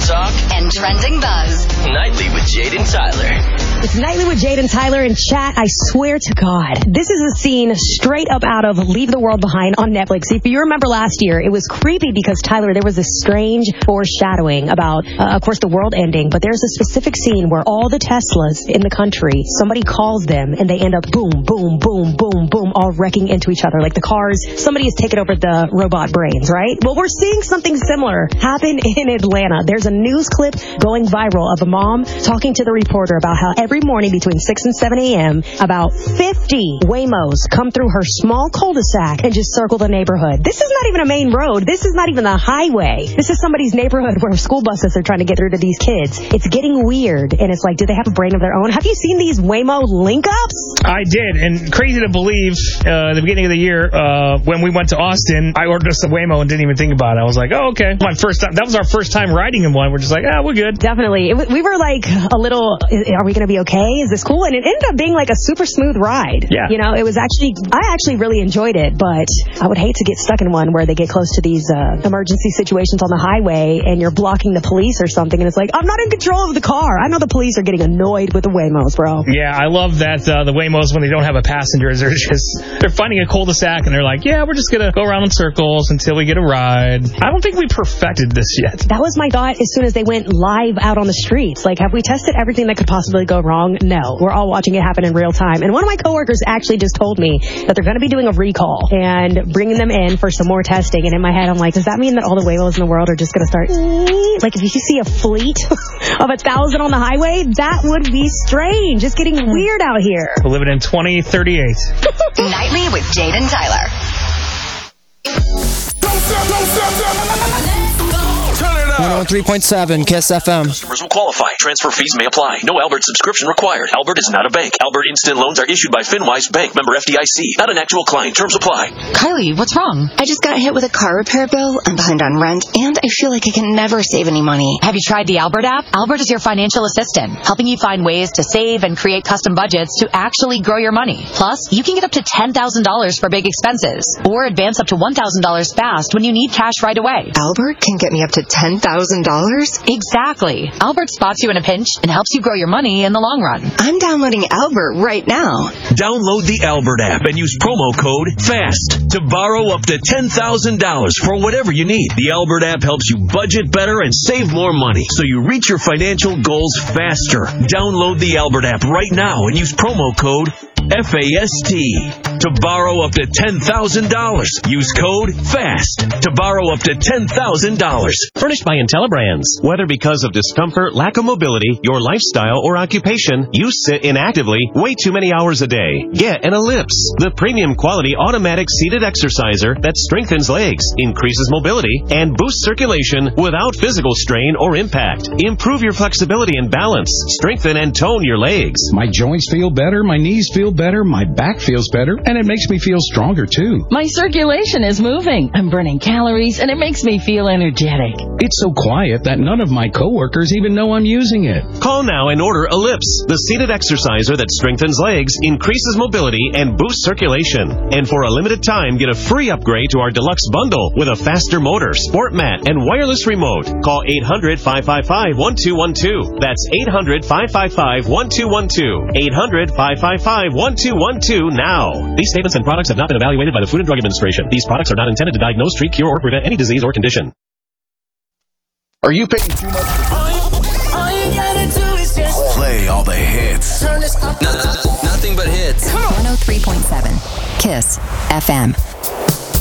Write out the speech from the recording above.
talk, and trending buzz. Nightly with Jade and Tyler. It's Nightly with Jade and Tyler in chat. I swear to God, this is a scene straight up out of Leave the World Behind on Netflix. If you remember last year, it was creepy because, Tyler, there was this strange foreshadowing about, of course, the world ending. But there's a specific scene where all the Teslas in the country, somebody calls them and they end up boom, boom, boom, boom, boom, all wrecking into each other. Like the cars, somebody has taken over the robot brains, right? Well, we're seeing something similar happen in Atlanta. There's a news clip going viral of a mom talking to the reporter about how every morning between 6 and 7 a.m., about 50 Waymos come through her small cul-de-sac and just circle the neighborhood. This is not even a main road. This is not even a highway. This is somebody's neighborhood where school buses are trying to get through to these kids. It's getting weird, and it's like, do they have a brain of their own? Have you seen these Waymo link-ups? I did, and crazy to believe, at the beginning of the year, when we went to Austin, I ordered us a Waymo and didn't even think about it. I was like, oh, okay. My first time. That was our first time riding in one. We're just like, we're good. Definitely. We were like a little, are we going to be okay? Is this cool? And it ended up being like a super smooth ride. Yeah. You know, it was I actually really enjoyed it, but I would hate to get stuck in one where they get close to these emergency situations on the highway and you're blocking the police or something, and it's like, I'm not in control of the car. I know the police are getting annoyed with the Waymos, bro. Yeah, I love that the Waymos, when they don't have a passenger, they're finding a cul-de-sac and they're like, yeah, we're just going to go around in circles until we get a ride. I don't think we perfected this yet. That was my thought as soon as they went live out on the streets. Like, have we tested everything that could possibly go wrong? No. We're all watching it happen in real time. And one of my coworkers actually just told me that they're going to be doing a recall and bringing them in for some more testing. And in my head, I'm like, does that mean that all the Waymos in the world are just going to start? Like, if you see a fleet of 1,000 on the highway, that would be strange. It's getting weird out here. We're living in 2038. Nightly with Jade and Tyler. 103.7 KISS FM. Customers will qualify. Transfer fees may apply. No Albert subscription required. Albert is not a bank. Albert Instant Loans are issued by FinWise Bank, member FDIC. Not an actual client. Terms apply. Kylie, what's wrong? I just got hit with a car repair bill. I'm behind on rent, and I feel like I can never save any money. Have you tried the Albert app? Albert is your financial assistant, helping you find ways to save and create custom budgets to actually grow your money. Plus, you can get up to $10,000 for big expenses, or advance up to $1,000 fast when you need cash right away. Albert can get me up to $10,000? Exactly. Albert spots you in a pinch and helps you grow your money in the long run. I'm downloading Albert right now. Download the Albert app and use promo code FAST to borrow up to $10,000 for whatever you need. The Albert app helps you budget better and save more money so you reach your financial goals faster. Download the Albert app right now and use promo code FAST to borrow up to $10,000. Use code FAST to borrow up to $10,000. Furnished by IntelliBrands. Whether because of discomfort, lack of mobility, your lifestyle, or occupation, you sit inactively way too many hours a day. Get an Ellipse, the premium quality automatic seated exerciser that strengthens legs, increases mobility, and boosts circulation without physical strain or impact. Improve your flexibility and balance. Strengthen and tone your legs. My joints feel better, my knees feel better, my back feels better, and it makes me feel stronger too. My circulation is moving. I'm burning calories, and it makes me feel energetic. It's so quiet that none of my coworkers even know I'm using it. Call now and order Ellipse, the seated exerciser that strengthens legs, increases mobility, and boosts circulation. And for a limited time, get a free upgrade to our deluxe bundle with a faster motor, sport mat, and wireless remote. Call 800-555-1212. That's 800-555-1212. 800-555-1212 now. These statements and products have not been evaluated by the Food and Drug Administration. These products are not intended to diagnose, treat, cure, or prevent any disease or condition. Are you paying too much? All you gotta do is just play all the hits. Nothing but hits. 103.7 KISS FM.